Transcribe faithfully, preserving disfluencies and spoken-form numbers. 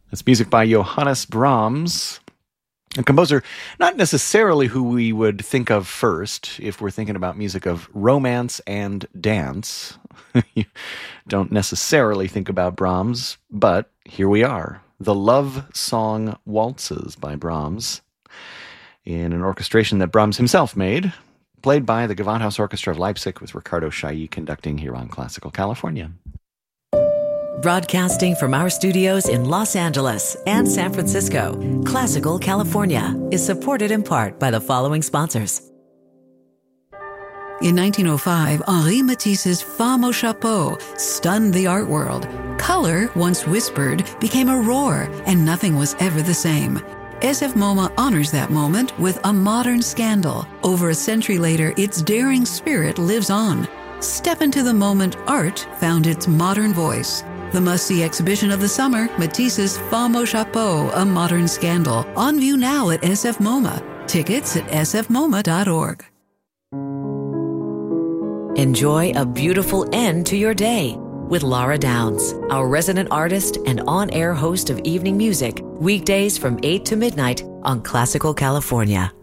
That's music by Johannes Brahms, a composer not necessarily who we would think of first if we're thinking about music of romance and dance. You don't necessarily think about Brahms, but here we are. The Love Song Waltzes by Brahms, in an orchestration that Brahms himself made, played by the Gewandhaus Orchestra of Leipzig with Ricardo Chailly conducting here on Classical California. Broadcasting from our studios in Los Angeles and San Francisco, Classical California is supported in part by the following sponsors. In nineteen oh five, Henri Matisse's Femme au Chapeau stunned the art world. Color, once whispered, became a roar, and nothing was ever the same. S F MoMA honors that moment with a modern scandal. Over a century later, its daring spirit lives on. Step into the moment art found its modern voice. The must-see exhibition of the summer, Matisse's Femme au Chapeau, A Modern Scandal. On view now at S F MoMA. Tickets at s f moma dot org. Enjoy a beautiful end to your day with Laura Downs, our resident artist and on-air host of evening music, weekdays from eight to midnight on Classical California.